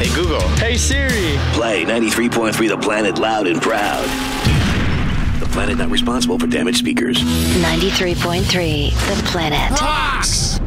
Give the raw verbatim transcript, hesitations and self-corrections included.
Hey, Google. Hey, Siri. Play ninety-three point three The Planet loud and proud. The Planet not responsible for damaged speakers. ninety-three point three The Planet. Rocks!